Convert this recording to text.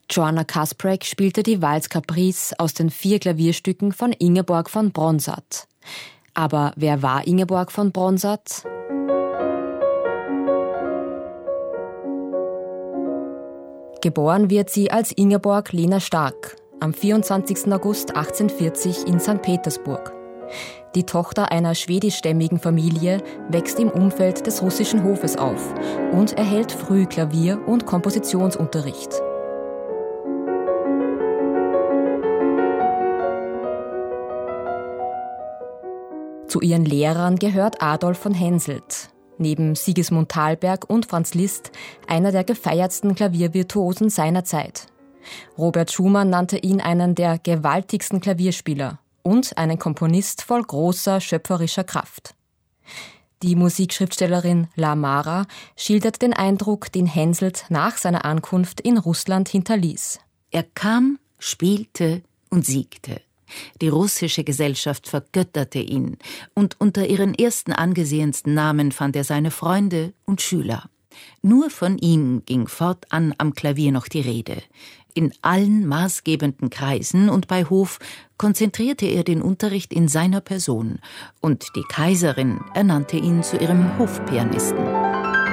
Joanna Kasprek spielte die Valse Caprice aus den 4 Klavierstücken von Ingeborg von Bronsart. Aber wer war Ingeborg von Bronsart? Geboren wird sie als Ingeborg Lena Stark am 24. August 1840 in St. Petersburg. Die Tochter einer schwedischstämmigen Familie wächst im Umfeld des russischen Hofes auf und erhält früh Klavier- und Kompositionsunterricht. Zu ihren Lehrern gehört Adolf von Henselt, neben Sigismund Thalberg und Franz Liszt einer der gefeiertsten Klaviervirtuosen seiner Zeit. Robert Schumann nannte ihn einen der gewaltigsten Klavierspieler und einen Komponist voll großer schöpferischer Kraft. Die Musikschriftstellerin La Mara schildert den Eindruck, den Henselt nach seiner Ankunft in Russland hinterließ. Er kam, spielte und siegte. Die russische Gesellschaft vergötterte ihn, und unter ihren ersten angesehensten Namen fand er seine Freunde und Schüler. Nur von ihm ging fortan am Klavier noch die Rede. In allen maßgebenden Kreisen und bei Hof konzentrierte er den Unterricht in seiner Person, und die Kaiserin ernannte ihn zu ihrem Hofpianisten.